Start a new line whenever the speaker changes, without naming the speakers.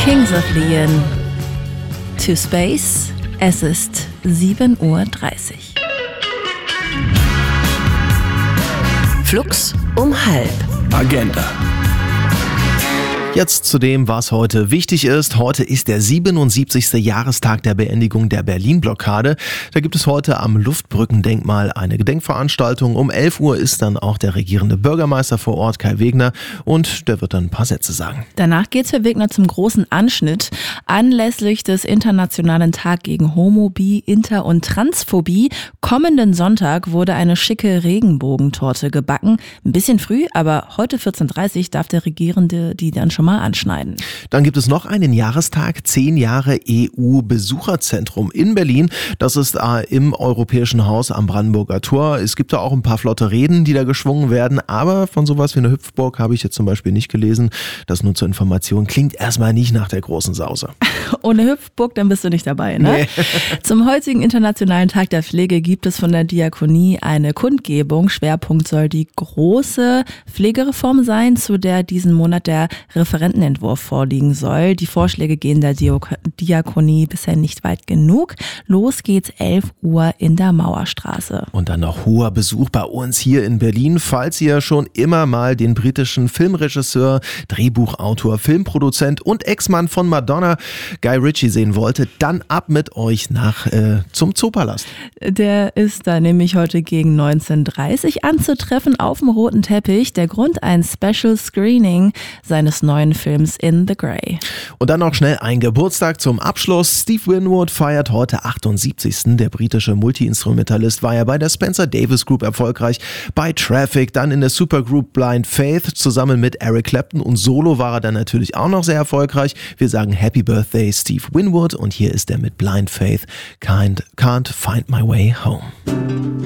Kings of Leon. To Space. Es ist 7:30 Uhr.
Flux um halb.
Agenda. Jetzt zu dem, was heute wichtig ist. Heute ist der 77. Jahrestag der Beendigung der Berlin-Blockade. Da gibt es heute am Luftbrückendenkmal eine Gedenkveranstaltung. Um 11 Uhr ist dann auch der regierende Bürgermeister vor Ort, Kai Wegner, und der wird dann ein paar Sätze sagen.
Danach geht's für Wegner zum großen Anschnitt. Anlässlich des Internationalen Tag gegen Homo-, Bi-, Inter- und Transphobie kommenden Sonntag wurde eine schicke Regenbogentorte gebacken. Ein bisschen früh, aber heute 14:30 Uhr darf der Regierende die dann schon mal anschneiden.
Dann gibt es noch einen Jahrestag, 10 Jahre EU-Besucherzentrum in Berlin. Das ist im Europäischen Haus am Brandenburger Tor. Es gibt da auch ein paar flotte Reden, die da geschwungen werden, aber von sowas wie einer Hüpfburg habe ich jetzt zum Beispiel nicht gelesen. Das nur zur Information, klingt erstmal nicht nach der großen Sause.
Ohne Hüpfburg, dann bist du nicht dabei, ne?
Nee.
Zum heutigen Internationalen Tag der Pflege gibt es von der Diakonie eine Kundgebung. Schwerpunkt soll die große Pflegereform sein, zu der diesen Monat der Referentenentwurf vorliegen soll. Die Vorschläge gehen der Diakonie bisher nicht weit genug. Los geht's 11 Uhr in der Mauerstraße.
Und dann noch hoher Besuch bei uns hier in Berlin. Falls ihr schon immer mal den britischen Filmregisseur, Drehbuchautor, Filmproduzent und Ex-Mann von Madonna, Guy Ritchie, sehen wolltet, dann ab mit euch zum Zoopalast.
Der ist da nämlich heute gegen 19:30 Uhr anzutreffen auf dem roten Teppich. Der Grund: ein Special Screening seines neuen Films In the Grey.
Und dann noch schnell ein Geburtstag zum Abschluss. Steve Winwood feiert heute 78. Der britische Multi-Instrumentalist war ja bei der Spencer Davis Group erfolgreich, bei Traffic, dann in der Supergroup Blind Faith zusammen mit Eric Clapton, und solo war er dann natürlich auch noch sehr erfolgreich. Wir sagen Happy Birthday Steve Winwood, und hier ist er mit Blind Faith, Can't Find My Way Home.